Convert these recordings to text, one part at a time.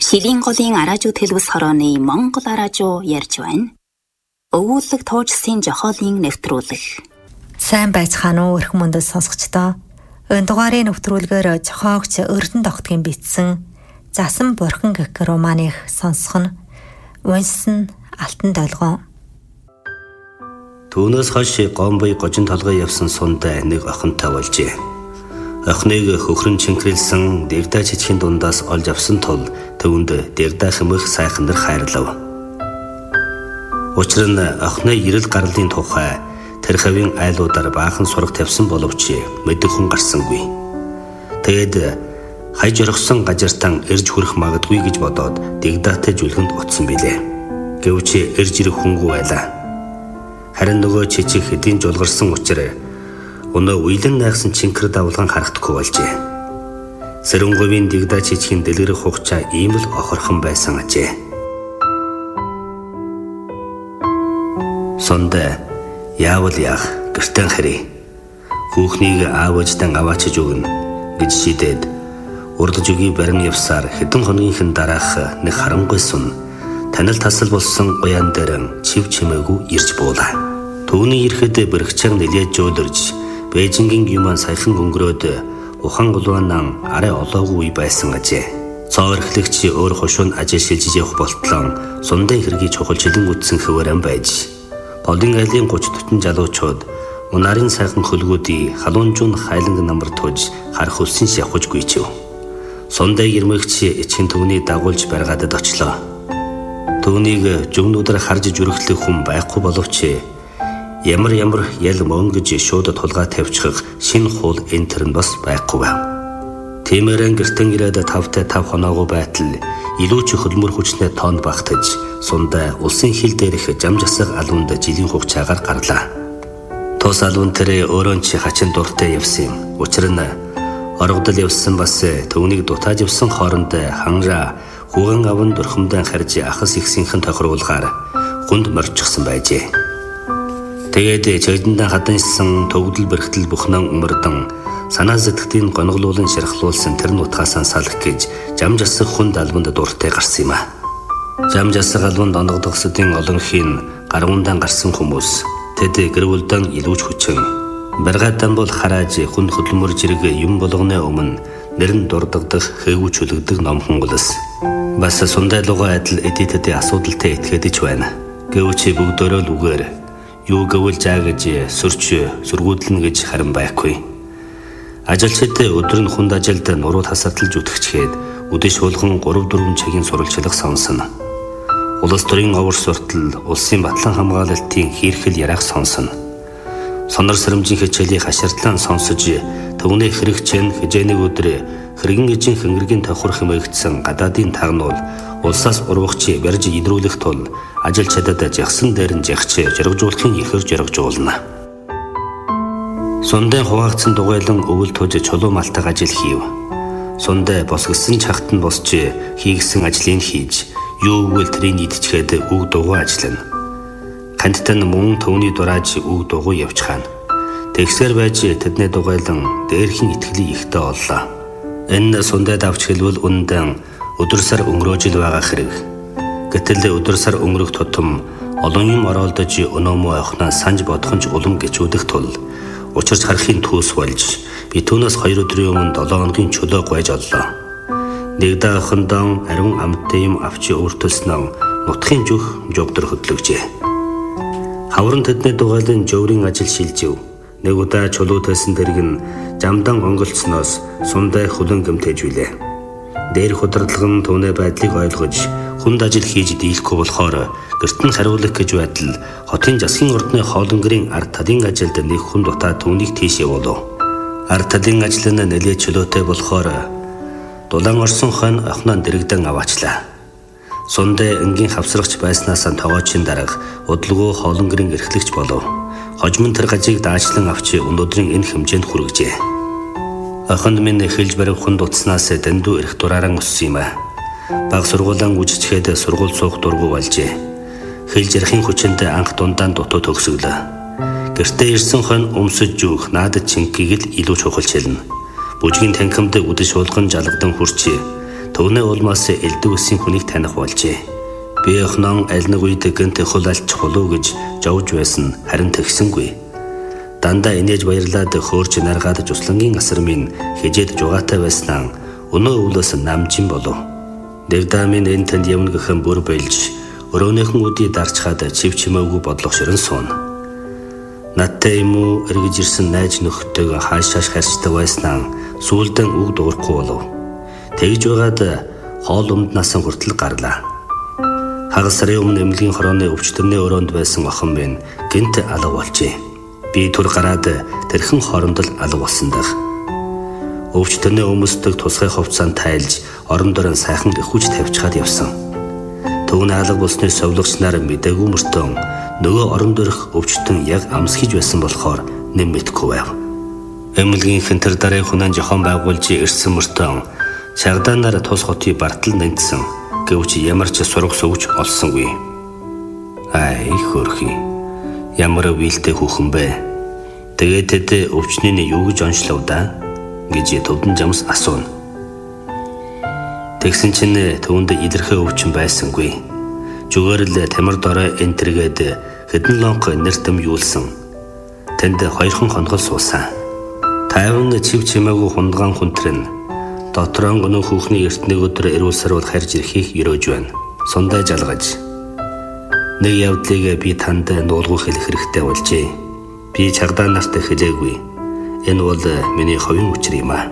Шилийн голын араажууд хэлбэс хорооны Монгол араажуу ярьж байна. Өвүүлэг туужсын жохоолын нэвтрүүлэг. Сайн байцгаана уу эрхэм мөндөд сонсогчдоо. Энэ дугаарын нэвтрүүлгээр зохиогч Эрдэнэ Тогтгийн бичсэн Засан бурхан гэх романыг сонсох нь уншсан Алтан долгоо. Түүнээс хойш гомбой гожин толгой явсан сундай нэг охинтой болжээ. Охиныг хөхрөн чинхрэлсэн дэгдаа чичгийн дундаас олж авсан тул төвөнд дэгдаа хэмэх сайхан нар хайрлав. Учир нь охины эрэл гарлын тухай тэр хавийн айлуудаар баахан сураг тавьсан боловч мэдэх хүн гарсангүй. Тэгэд хаяж орхисон газартан ирж хүрэх магадгүй гэж бодоод дэгдаатай жүлгэнд утсан билээ. Гэвч ирж ирэх хүнгүй байлаа. Харин нөгөө чичиг хэдийн жулгарсан учраас өнөө уйлан найгсан чинкэр давлгаан харагдахгүй болжээ. Сэрэнговийн дэгдаа чичгийн дэлгэрэх хугацаа ийм л охорхон байсан ажээ. Сонда яавал яах гэртэн харъя. Хүүхнийг аав ээждэн аваачиж өгнө гэж шийдээд урдж өгий барин явсаар хэдэн хоногийнхэн дараах нэг харангүй сун танил тасал болсон гоян дээр чив чимээгүй ирж буулаа. Түүний ирэхэд бэрхчээр нэлээд жөөлөрж Бээжингийн юман саяхан өнгөрөөд ухан гулуунан арай олоогүй байсан ажээ. Цоо эрхлэгч өөр хошуун ажил шилжиж явах болтлон сундан хэргийг чухалчлан үтсэн хөвөрөн байж Голын айлын 30-40 залуучууд унарын сайхан хөлгүүдийг халуунжуун хайланг намар туж харах үлсэн явахж гүйчв. Сундай гэрмэгч эцгийн төвний дагуулж баргаадад очлоо. Төвнийг жүгнүүдээр харж зүрхлэх хүн байхгүй боловч ямар ял мөнгөж шууд тулгаа тавьчих шинэ хуул энэ төр нь бас байхгүй байв. Тиймээрэн гэртэн ирээд 5-5 хоноогүй байтал илүү ч хөлмөр хүчнээ тоонд багтаж сундай улсын хил дээрх жам жасаг алуунд жилийн хугацаагаар гарлаа. Тус алуун тэр өөрөө ч хачин дуртай явсан юм. Учир нь оргодол явсан бас төвнийг дутааж явсан хооронд ханраа хүүгэн аван дөрхөмдөн харж ахас ихсийнхэн тохируулгаар хүнд морчихсан байжээ. Тэгээд чойдондоо хадансан төгдөл бэрхтэл бүхнэн умардан санаа сэтгэлийн гоноглуулан ширхлуулсан тэр нутгаасаа салах гэж жам жасах хүнд албанд дуртай гарсан юм а. Жам жасах албанд онгодгосдын олонхийн гаруундан гарсан хүмүүс тэд гэрүүлдэн илүүж хүчин баргаадан бол харааж хүн хөдөлмөр зэрэг юм болгоны өмнө нэр нь дурддах хэвгүй чөлөгдөг номхон голос. Бас сундайлуугаа адил эдитэд асуудалтай этгээд ич байна. Гэвч бүгдөө л үгээр юу гэвэл жаагж сургуудлна гэж харин байхгүй. Ажилчид өдөр нь хүнд ажилд нуруу тасардалж үтгэчгээд үдэш болгон 3-4 цагийн сурвалжлах сонсно. Улс төрийн овор суртал улсын батлан хамгаалалтын хийрхэл ярах сонсно. Сонор сэрэмжийн хичээлийг хаширтлан сонсож төвний хэрэгчэн хижээний өдөр хэрэгэн эжин хэнгэргийн тохор хэмээгдсэн гадаадын тагнуул улсаас урвагч барьж идрүүлэх тул ажилчдад жагсан дээр нь жагч жаргажуулахын ихэр жаргажуулна. Сундай хуваагдсан дугуйлан өвөл туж чулуу малтаг ажил хийв. Сундай босгосон чагт нь босч хийгсэн ажлыг хийж юу өгвөл тэрийг идчихэд үг дугуй ажиллана. Ханттай мөн төвний дурааж үг дугуй явчихаана. Тэгсээр байж тэдний дугуйлан дээрхийн итгэлийг ихтэй оллоо. Энэ сундайд авч хэлбэл үнэндээ өдөр сар өнгөрөөж л байгаа хэрэг. Гэтэл өдөр сар өнгөрөх тутам олон юм оролдож өнөөмөө охиноо санаж бодох нь улам гिचүүдэх тул учирч харахын түүс болж би түүнээс 2 өдрийн өмнө 7 хоногийн чөлөө гойж оллоо. Нэгдээ охиндоо ариун амттай юм авчи өөртөлснөө нутгийн жүх жогдор хөдлөгжээ. Хаврын тэдний дугаалын жоврын ажил шилжив. Нэг удаа чулуу тайсан дэрэг нь жамдан онголцсноос сундай хөлөн гэмтэж билээ. Дээр хөдөрлөг нь түүний байдлыг ойлгож хүнд ажил хийж дийлэхгүй болохоор гэрт нь хариулах гэж байтал хотын засгийн ордны хоолонгэрийн ард талын ажилд нэг хүн дутаа түүнийг тийш явуулав. Ард талын ажил нь нэлээд чөлөөтэй болохоор дулаан орсон хон охиноо дэрэгдэн аваачлаа. Сундай энгийн хавсрагч байснаас тоогоочийн дарга удалгүй хоолонгэрийн эрхлэгч болов. Хожмон тэр гажийг даачлан авч өнөөдрийн энэ хэмжээнд хүргэжээ. Охинд минь хэлж барих хүн дутснаас дэндүү эрх дурааран өссөн юм а. Баг сургуулиан үжичгээд сургууль суух дургүй болжээ. Хэлж ярихын хүчинд анх дундаа дутуу төгсгөлөө. Гэртээ ирсэн хон өмсөж жүүх наадад чинкийг л илүү чухалчилна. Бүжгийн танхимд үдэш уулган жалгадан хүрчээ. Төвнөө улмаас элдэг үсийн хүнийг таних болжээ. Би охноо аль нэг үед гэнт хул алчих болов гэж жовж байсан харин тэгсэнгүй. Дандаа инээж баярлаад хөөрч наргаад жуслангийн асар минь хижээд жугаатай байснаа өнөө өвлөөс намжин болов. Дэгдамын энэ танд явна гэхэн бүр байлж өрөөнийхэн үдий дарчхаад чив чимээгүй бодлого ширэн суун. Надтай юм уу эргэж ирсэн найз нөхдөйг хаашааш харьцдаг байснаа сүүлдэн үг дуурахгүй болов. Тэгж байгаад хоол өмднаас хүртэл гарлаа. Хагас сарын өмнө эмнэлгийн хорооны өвчтөрний өрөөнд байсан охин минь гэнт алга болжээ. Би түр гараад тэрхэн хооронд л алга болсон дах. Өвчтөрний өмсдөг тусгай хувцаанд тайлж орон дорон сайхан ихүүж тавьчихад явсан. Төвний алга болсны совлогч нар мэдээгүй мөртөө нөгөө орон дөрөх өвчтөн яг амсхиж байсан болохоор нэм мэдгүй байв. Эмнэлгийн хэнтэр дарын хүнэн жохон байгуулж ирсэн мөртөө чагдаанаар тус хотыг бартал нэнтсэн. Гэвч ямар ч сурах сөвч олсонгүй. Ай хөрхи. Ямар вилтэй хүүхэн бэ? Тэгээд тэд өвчнөний юу гэж онцлов да? гэж төвдөн жамс асууна. Тэгсэн чинь төвөнд илэрхээ өвчин байсангүй. Зүгээр л тамир дорой энтергээд хэдэн лонх нэртэм юулсан. Тэнд хоёрхан хонгол суусан. Тайван чив чимээгүй хундгаан хүнтрэн дотрон өнөө хүүхний эртнийг өдөр эрүүлсээр бол харж ирэхийг өрөөж байна. Сундаа жалгаж. Нэг явдлыг би танд нуулгүй хэлэх хэрэгтэй болжээ. Би чагдаа нартай хэлээгүй. Энэ бол миний хувийн учир юм аа.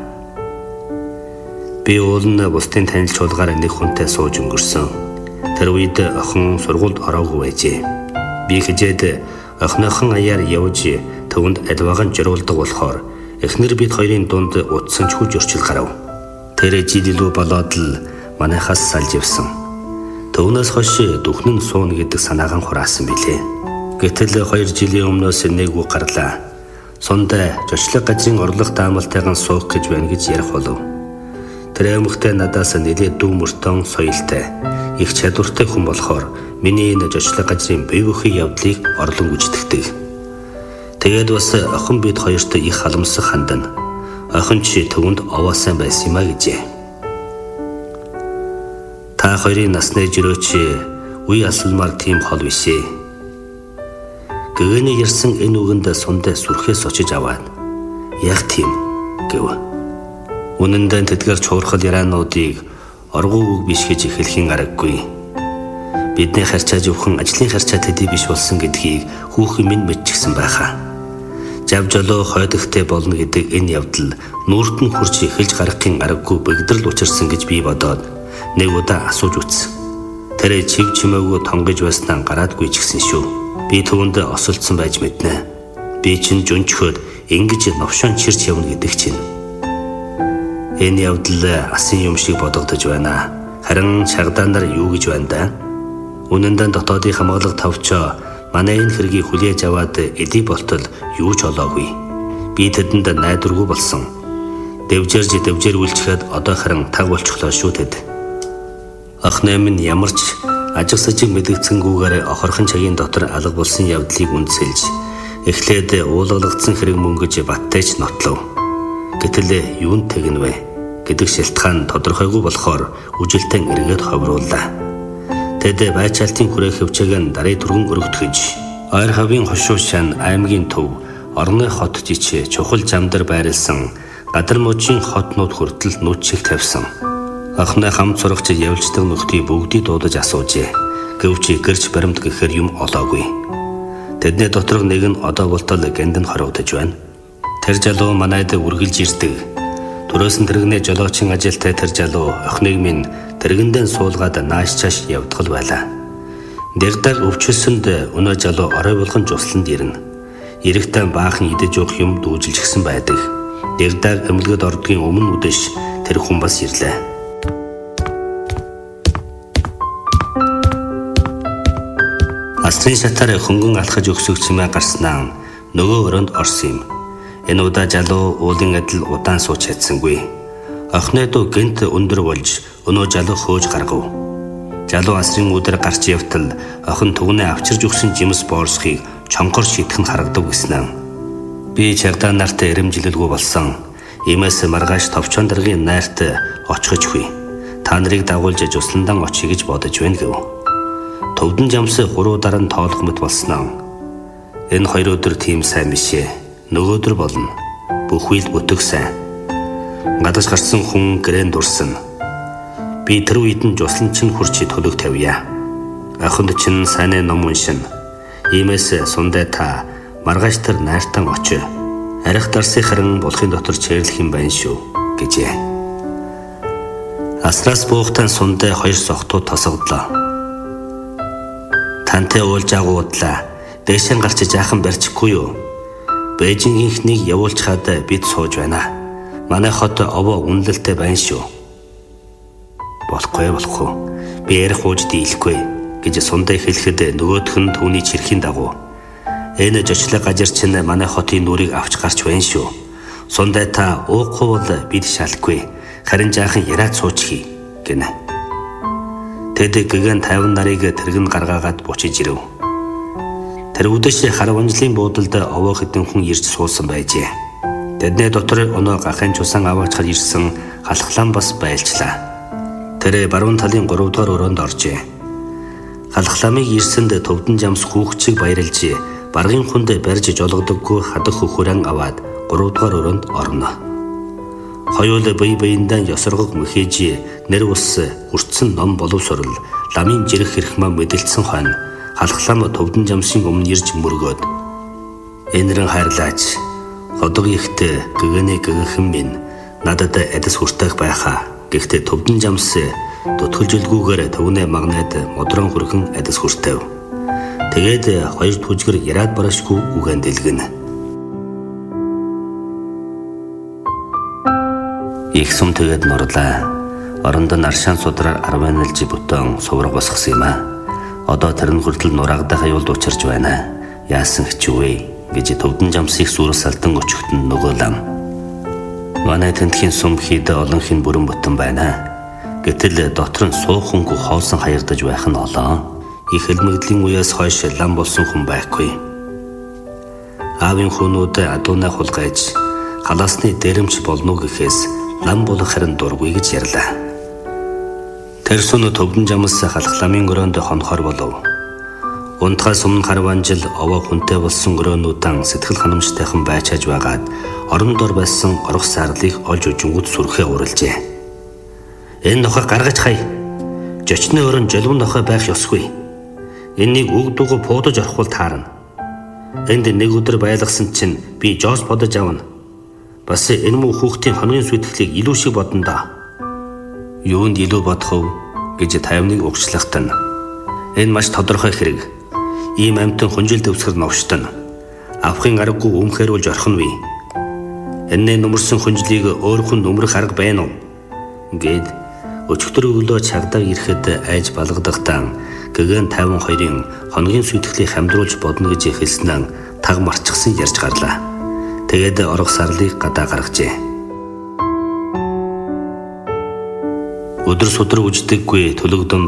Би уулна бусдын танил чуулгаар нэг хүнтэй сууж өнгөрсөн. Тэр үед охин сургуульд ороогүй байжээ. Би хижээд охинохон аяар явж төвөнд адваахан жируулдаг болохоор эхнэр бид хоёрын дунд утсан ч хүч өрчил гарав. Тэр жилилүү болоод л манайхаас салж явсан. Төвнөөс хойш дөхнөн суун гэдэг санаагаан хураасан билээ. Гэтэл 2 жилийн өмнөөс нэг үг гарлаа. Сундаа жочлог газрын орлого даамалтайган суух гэж байна гэж ярих болов. Тэр эмэгтэй надаас нэлээд дүү мөртөн соёлтой, их чадвартай хүн болохоор миний энэ жочлог газрын бие бүхий явдлыг орлон гүйцэтгэдэг. Тэгээд бас охин бид хоёрт их халамсах хандана. Охин чи төвөнд овоосаа байсан юм а гэжээ. Та хоёрын насны жирөөч үе асалмаар тийм хол бишээ. Гэгэний ярьсан энэ үгэнд сундаа сүрхээс очиж аваад яг тийм гэв. Үнэн дээр тэдгээр чуурхал яриануудыг оргуу үг биш гэж эхлэхийн аргагүй. Бидний харьцааж өвхөн ажлын харьцаа төдий биш болсон гэдгийг хүүхэн минь мэдчихсэн байхаа. Жав жолоо хойдогтой болно гэдэг энэ явдал нүрт нь хурж эхэлж гарахын аргагүй бэгдрэл учирсан гэж би бодоод нэг удаа асууж үзсэн. Тэр чив чимээгүй тонгож байснаа гараадгүй ч гэсэн шүү. Би төвөнд осолцсон байж мэднэ. Би чинь жүнчхөд ингэж новшон чирч явна гэдэг чинь. Энэ явдал асын юм шиг бодогдож байна. Харин чагдаа нар юу гэж байна да? Үнэндээ дотоодын хамгаалалт тавчаа манай энэ хэргийг хүлээж аваад эдий болтол юу ч олоогүй. Би тэдэнд найдваргүй болсон. Дэвжэрүүлчихэд одоо харин таг болчихлоо шүү тэд. Охин минь ямар ч ажиг сажиг мэдгэцэнгүүгээр охорхон цагийн дотор алга болсон явдлыг үндсэлж эхлээд уулгалагдсан хэрэг мөнгөж баттайч нотлов. Гэтэл юунд тэгнэ вэ гэдэг шалтгаан тодорхойгүй болохоор үжилтэн эргээд ховрууллаа. Тэд байцаалтын хүрээ хөвчээгэн дарыг түргэн өргөтгөж ойр хавийн хошуушаан аймгийн төв орны хот жич чухал замдар байрлсан гадар мужийн хотнууд хүртэл нүчиг тавьсан. Охины хамт сурагч явждаг нөхдийг бүгдийг дуудаж асуужээ. Гэвч гэрч баримт гэхээр юм олоогүй. Тэдний доторх нэг нь одоо болтол гэндэнд хорогдож байна. Тэр залуу манайд үргэлж ирдэг. Төрөөс нь тэрэгнээ жолоочийн ажилтай тэр залуу охиныг минь тэргэндээ суулгаад нааш чааш явдгал байлаа. Дэрдэг өвчсөнд өнөө залуу орой болгон жусланд ирнэ. Ирэхдээ баахан идэж уух юм дүүжилжсэн байдаг. Дэрдэг эмнэлгэд ордгийн өмнө үдэш тэр хүн бас ирлээ. Асрын шатаар хөнгөн алхаж өгсөг чимээ гарснаа нөгөө өрөөнд орсон юм. Энэ удаа залуу уулын адил удаан сууч чадсангүй. Охины дуу гэнт өндөр болж өнөө залуу хөөж гаргав. Залуу асрын өдөр гарч явтал охин түгнээ авчирж өгсөн жимс боорсхийг чонгор шитгэн харагдаг гэснэ. Би чагдаа нартай эрэмжилэлгүй болсон. Иймээс маргааш товчон даргын найрт очихж хуй. Та нарыг дагуулж жусландан очие гэж бодож байна гэв. Төвдөн жамс 3 удаар нь тоолох мэт болсноо. Энэ 2 өдөр тийм сайн бишээ. Нөгөөдөр болно. Бүхий л өтөг сайн. Гадаж гарсан хүн гэрээнд дурсан. Би тэр үед нь жуслан чинь хурчи төлөг тавья. Ахынд чинь сайн ном уншин. Иймээс сундаа та маргааш тэр найртан очив. Арих дарсыг харин болохын дотор чэрлэх юм байна шүү гэжээ. Асраас буухтан сундаа 2 сохтууд тосгодлоо. Тантай уулж агуудлаа. Дээшэн гарч жаахан барьчихгүй юу? Бээжингийнхнийг явуулчихад бид сууж байна. Манай хот овоо үнэлэлтэй байна шүү. Болохгүй. Би ярих ууж дийлэхгүй гэж сундаа хэлэхэд нөгөөх нь түүний чирхийн дагуу. Энэ жочлог гажир чинь манай хотын нүрийг авч гарч байна шүү. Сундаа та уухгүй бол бид шалахгүй. Харин жаахан яраад суучихъя гэнэ. Тэд гэгэн 50 нарыг тэргэн гаргаагаад бучиж ирэв. Тэр үдэш хар унжлын буудалд овоо хэдэн хүн ирж суусан байжээ. Тэдний дотор өнөө гахын чусан аваачхад ирсэн халахлан бас байлчлаа. Тэр баруун талын 3 дугаар өрөөнд оржээ. Халахламыг ирсэнд төвдөн жамс хүүхчиг баярлж баргын хүнд барьж жологдоггүй хадах хөхөрөн аваад 3 дугаар өрөөнд орно. Хоёул бие биендээ ёсоргог мөхөж нэр ус хүртсэн ном боловсрол ламын жирэх хэрхмаа мэдэлцсэн хойно халахлам төвдөн жамсын өмнө ирж мөргөөд энэрэн хайрлаач ходог ихт гэгэний гэгэхэн минь надад эдэс хүртэх байхаа. Гэхдээ төвдөн жамс дутгалжилгүйгээр төвнээ магнад модрон хүрхэн эдэс хүртэв. Тэгээд 2 түжгэр яраад барашгүй үгэн дэлгэнэ. Их сум тэгээд нурлаа. Оронд нь аршаан судраар 10 нэлж бүтэн сувраг босгосон юм аа. Одоо тэр нь хүртэл нурагдах аюулд учирч байна. Яасан ч вэ гэж төвдөн жамсыг сүрс салдан өчгтөн нөгөө лам. Манай тентхийн сум хийдэ олонх нь бүрэн бүтэн байна. Гэтэл дотор нь суухангүй хоосон хаягдаж байх нь олоо. Их хэлмэгдлийн үеэс хойш лам болсон хүн байхгүй. Аавын хүнүүд адуунаа хулгайж халаасны дээрэмч болно гэхээс лам болох харин дургүй гэж ярьлаа. Тэр сүн төвдөн жамс халахламын өрөөнд хонхор болов. Унтгаас өмнө харванжил овоо хүнтэй болсон өрөөнүүдэн сэтгэл ханамжтайхан байчааж байгаад орон дор байсан орох сарлыг олж үжингүүд сүрхээ уралжээ. Энэ нохой гаргаж хай. Жочны өрөн жолвон нохой байх ёсгүй. Энэнийг үгдүүгөө пуудаж орхвол таарна. Энд нэг өдөр байлгасан чинь би жоос бодож авна. Бас энэ муу хүүхдийн хоногийн сүйтгэлийг илүү шиг бодно доо. Юунд илүү бодох вэ гэж 50-ыг угшлахад нь энэ маш тодорхой хэрэг. Ийм амьтан хүнжил дэвсгэр новштон. Авахын аргагүй өмхээрүүлж орхон вэ. Энэ нөмөрсөн хүнжлийг өөр хүн нөмрөх арга байна уу? Гэд өчигдөр өглөө чагдаг ирэхэд айж балгадахдаа гэгэн 52-ын хоногийн сүйтгэлийг хамдруулж бодно гэж хэлснээр таг марчихсан ярьж гарлаа. Тэгээд орох сарлыг гадаа гаргажээ. Өдөр судар үждэггүй төлөгдөн